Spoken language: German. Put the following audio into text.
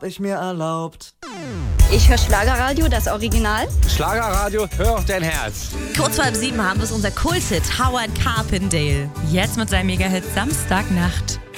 ich mir erlaubt. Ich höre Schlagerradio, das Original. Schlagerradio, hör auf dein Herz. Kurz vor 7 haben wir unser Kulthit Howard Carpendale. Jetzt mit seinem Mega-Hit Samstagnacht.